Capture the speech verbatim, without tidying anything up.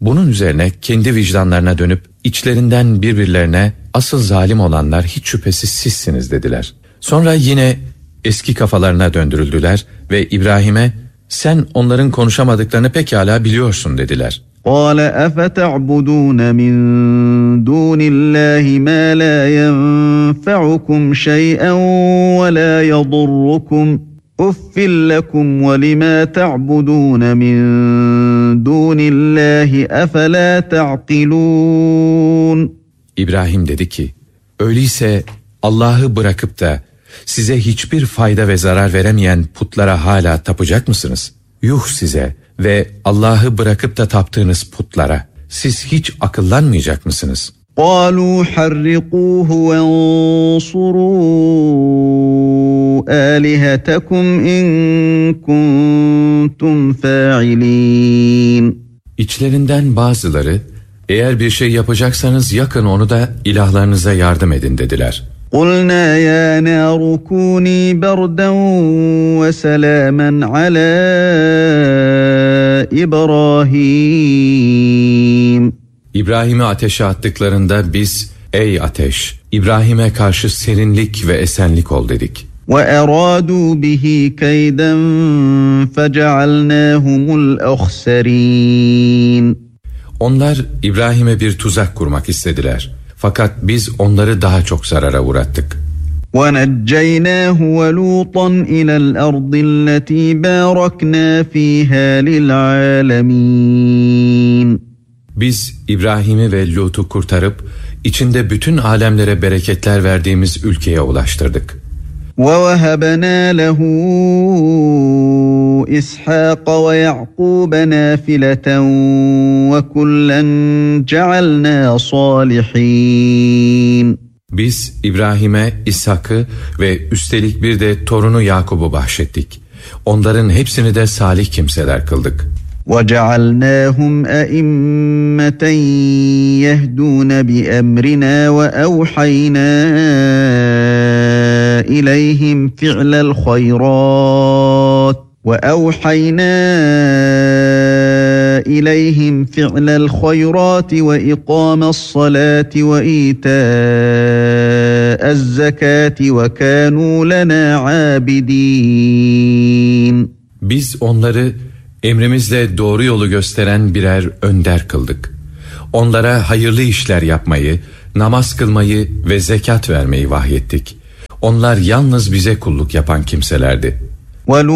Bunun üzerine kendi vicdanlarına dönüp içlerinden birbirlerine asıl zalim olanlar hiç şüphesiz sizsiniz dediler. Sonra yine eski kafalarına döndürüldüler ve İbrahim'e sen onların konuşamadıklarını pekala biliyorsun dediler. قَالَ أَفَتَعْبُدُونَ مِنْ دُونِ اللّٰهِ مَا لَا يَنْفَعُكُمْ شَيْئًا وَلَا يَضُرُّكُمْ اُفٍّ لَكُمْ وَلِمَا تَعْبُدُونَ مِنْ دُونِ اللّٰهِ أَفَلَا تَعْقِلُونَ İbrahim dedi ki, öyleyse Allah'ı bırakıp da size hiçbir fayda ve zarar veremeyen putlara hala tapacak mısınız? Yuh size ve Allah'ı bırakıp da taptığınız putlara. Siz hiç akıllanmayacak mısınız? قَالُوا حَرِّقُوهُ وَانْصُرُوا آلِهَتَكُمْ اِنْ كُنْتُمْ فَاعِلِينَ İçlerinden bazıları, eğer bir şey yapacaksanız yakın onu da ilahlarınıza yardım edin dediler. قُلْنَا يَا نَارُ كُونِي بَرْدًا وَسَلَامًا عَلَى إِبْرَاهِيمَ İbrahim'i ateşe attıklarında biz, ey ateş, İbrahim'e karşı serinlik ve esenlik ol dedik. وَأَرَادُوا بِهِ كَيْدًا فَجَعَلْنَاهُمُ الْأَخْسَرِينَ Onlar İbrahim'e bir tuzak kurmak istediler. Fakat biz onları daha çok zarara uğrattık. وَنَجَّيْنَاهُ وَلُوطًا إِلَى الْأَرْضِ الَّتِي بَارَكْنَا فِيهَا لِلْعَالَمِينَ Biz İbrahim'i ve Lut'u kurtarıp içinde bütün alemlere bereketler verdiğimiz ülkeye ulaştırdık. وَوَهَبْنَا لَهُ إِسْحَاقَ وَيَعْقُوبَ نَافِلَةً وَكُلًّا جَعَلْنَا صَالِحِينَ Biz İbrahim'e İshak'ı ve üstelik bir de torunu Yakub'u bahşettik. Onların hepsini de salih kimseler kıldık. وَجَعَلْنَاهُمْ أَئِمَّةً يَهْدُونَ بِأَمْرِنَا وَأَوْحَيْنَا إِلَيْهِمْ فِعْلَ الْخَيْرَاتِ وَأَوْحَيْنَا إِلَيْهِمْ فِعْلَ الْخَيْرَاتِ وَإِقَامَ الصَّلَاةِ وَإِيتَاءَ الزَّكَاةِ وَكَانُوا لَنَا عَابِدِينَ Biz onları emrimizle doğru yolu gösteren birer önder kıldık. Onlara hayırlı işler yapmayı, namaz kılmayı ve zekat vermeyi vahyettik. Onlar yalnız bize kulluk yapan kimselerdi.